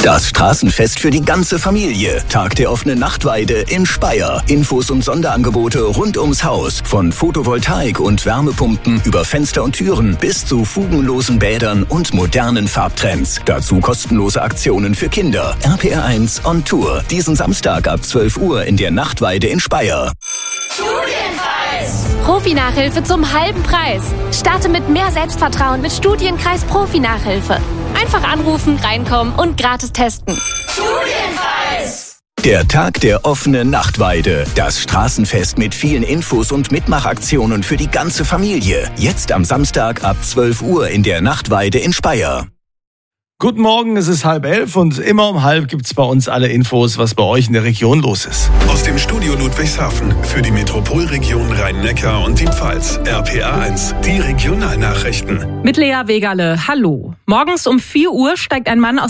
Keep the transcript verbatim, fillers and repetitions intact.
Das Straßenfest für die ganze Familie. Tag der offenen Nachtweide in Speyer. Infos und Sonderangebote rund ums Haus. Von Photovoltaik und Wärmepumpen über Fenster und Türen bis zu fugenlosen Bädern und modernen Farbtrends. Dazu kostenlose Aktionen für Kinder. R P R eins on Tour. Diesen Samstag ab zwölf Uhr in der Nachtweide in Speyer. Studienkreis! Profi-Nachhilfe zum halben Preis. Starte mit mehr Selbstvertrauen mit Studienkreis Profi-Nachhilfe. Einfach anrufen, reinkommen und gratis testen. Studienkreis! Der Tag der offenen Nachtweide. Das Straßenfest mit vielen Infos und Mitmachaktionen für die ganze Familie. Jetzt am Samstag ab zwölf Uhr in der Nachtweide in Speyer. Guten Morgen, es ist halb elf und immer um halb gibt's bei uns alle Infos, was bei euch in der Region los ist. Aus dem Studio Ludwigshafen für die Metropolregion Rhein-Neckar und die Pfalz. R P R eins, die Regionalnachrichten. Mit Lea Wegerle, hallo. Morgens um vier Uhr steigt ein Mann aus